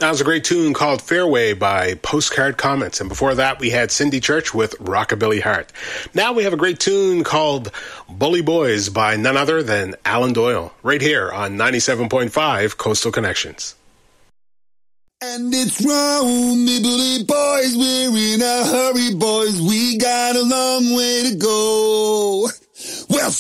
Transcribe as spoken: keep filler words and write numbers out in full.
That was a great tune called Fairway by Postcard Comets. And before that, we had Cindy Church with Rockabilly Heart. Now we have a great tune called Bully Boys by none other than Alan Doyle, right here on ninety-seven point five Coastal Connections. And it's round, me